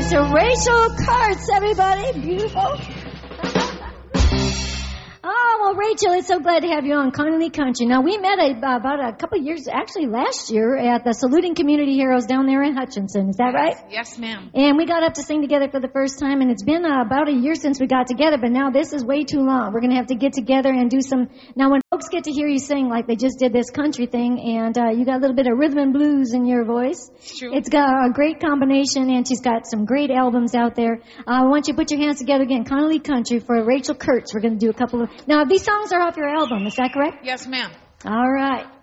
to Rachel Kurtz, everybody. Beautiful. Oh, well, Rachel, it's so glad to have you on Connolly Country. Now, we met about a couple of years, actually last year, at the Saluting Community Heroes down there in Hutchinson. Is that right? Yes, ma'am. And we got up to sing together for the first time, and it's been about a year since we got together, but now this is way too long. We're going to have to get together and do some... Now, when folks get to hear you sing like they just did this country thing, and you got a little bit of rhythm and blues in your voice. It's true. It's got a great combination, and she's got some great albums out there. I want you to put your hands together again, Connolly Country, for Rachel Kurtz. We're going to do a couple of... Now, these songs are off your album, is that correct? Yes, ma'am. All right.